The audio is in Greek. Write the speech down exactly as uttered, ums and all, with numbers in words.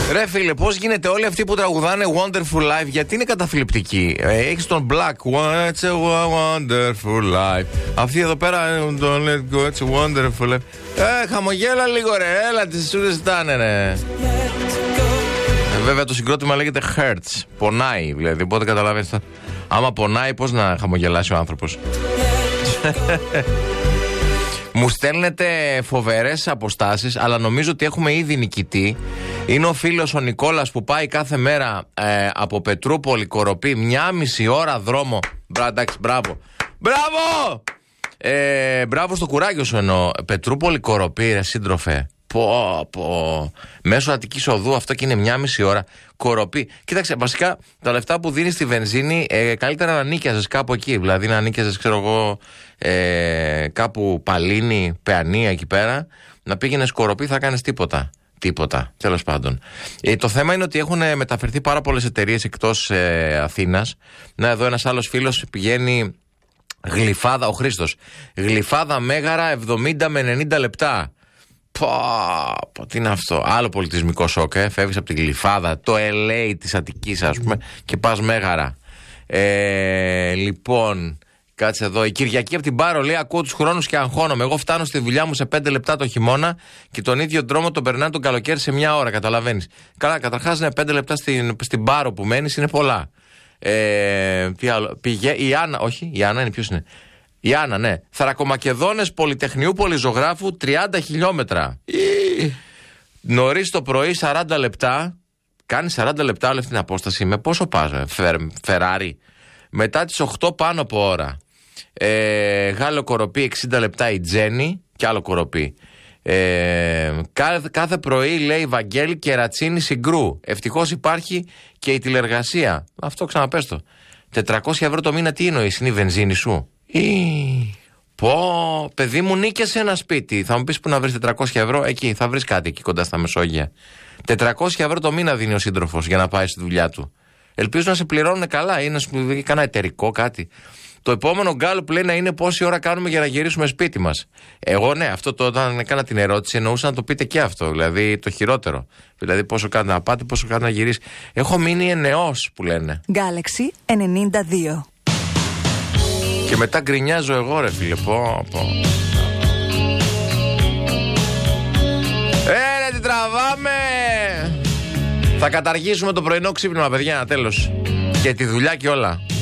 Ρε φίλε, πώς γίνεται όλοι αυτοί που τραγουδάνε Wonderful Life, γιατί είναι καταθλιπτικοί? Ε, έχεις τον Black, it's a wonderful life. Αυτοί εδώ πέρα, don't let go, it's a wonderful life. Ε, χαμογέλα λίγο ρε, έλα τις σου ζητάνε ρε. Ε, βέβαια το συγκρότημα λέγεται Hurts, πονάει δηλαδή, οπότε καταλαβαίνεις. Άμα πονάει, πώς να χαμογελάσει ο άνθρωπος? Μου στέλνετε φοβερές αποστάσεις, αλλά νομίζω ότι έχουμε ήδη νικητή. Είναι ο φίλος ο Νικόλας που πάει κάθε μέρα ε, από Πετρούπολη Κοροπή, μια μισή ώρα δρόμο. Μπρα, εντάξει, μπράβο. Μπράβο! Ε, μπράβο στο κουράγιο σου εννοώ. Πετρούπολη Κοροπή, ρε σύντροφε. Πω, πω. Μέσω Αττικής Οδού, αυτό και είναι μια μισή ώρα. Κοροπή. Κοίταξε, βασικά τα λεφτά που δίνεις στη βενζίνη, ε, καλύτερα να νίκιαζες κάπου εκεί. Δηλαδή να νίκιαζες, ξέρω εγώ, ε, κάπου Παλίνη, Παιανία εκεί πέρα. Να πήγαινες Κοροπή, θα κάνεις τίποτα. Τίποτα, τέλος πάντων. Ε, το θέμα είναι ότι έχουν μεταφερθεί πάρα πολλές εταιρείες εκτός ε, Αθήνας. Να, εδώ ένας άλλος φίλος πηγαίνει Γλυφάδα, ο Χρήστος. Γλυφάδα Μέγαρα εβδομήντα με ενενήντα λεπτά. Πω, πω, τι είναι αυτό? Άλλο πολιτισμικό σοκ, ε. Φεύγεις από τη Γλυφάδα, το ελ έι της Αττικής, ας πούμε, και πας Μέγαρα. Ε, λοιπόν, κάτσε εδώ. Η Κυριακή από την Πάρο λέει: ακούω τους χρόνους και αγχώνομαι. Εγώ φτάνω στη δουλειά μου σε πέντε λεπτά το χειμώνα και τον ίδιο δρόμο τον περνάνε τον καλοκαίρι σε μια ώρα. Καταλαβαίνεις. Καλά, καταρχάς, ναι, πέντε λεπτά στην, στην Πάρο που μένεις είναι πολλά. Ε, τι άλλο. Πηγε, η Άννα, όχι, η Άννα είναι, ποιος είναι? Η Άννα, ναι. Θρακομακεδόνες Πολυτεχνείου Πολυζωγράφου τριάντα χιλιόμετρα. Νωρίς το πρωί σαράντα λεπτά. Κάνει σαράντα λεπτά όλη αυτή την απόσταση. Με πόσο πας, φερ, Φεράρι? Μετά τις οκτώ πάνω από ώρα. Ε, Γάλλο Κοροπή εξήντα λεπτά η Τζέννη. Και άλλο Κοροπή. Ε, κάθε, κάθε πρωί λέει Βαγγέλη Κερατσίνη Συγκρού. Ευτυχώς υπάρχει και η τηλεργασία. Αυτό ξαναπες το. τετρακόσια ευρώ το μήνα, τι εννοείς? Είναι η βενζίνη σου? Ή... Πω, παιδί μου, νίκησε ένα σπίτι. Θα μου πεις που να βρεις τετρακόσια ευρώ? Εκεί, θα βρεις κάτι εκεί κοντά στα Μεσόγεια. τετρακόσια ευρώ το μήνα δίνει ο σύντροφος για να πάει στη δουλειά του. Ελπίζω να σε πληρώνουν καλά ή να σου πει κανένα εταιρικό κάτι. Το επόμενο γκάλωπ λέει να είναι πόση ώρα κάνουμε για να γυρίσουμε σπίτι μας. Εγώ ναι, αυτό το όταν έκανα την ερώτηση εννοούσα να το πείτε και αυτό. Δηλαδή το χειρότερο. Δηλαδή πόσο κάνετε να πάτε, πόσο κάνετε να γυρίσει. Έχω μείνει ενεός που λένε. Galaxy ενενήντα δύο. Και μετά γκρινιάζω εγώ, ρε φίλε. Πω, πω. Ε, τι τραβάμε! Θα καταργήσουμε το πρωινό ξύπνημα, παιδιά, τέλος. Και τη δουλειά και όλα.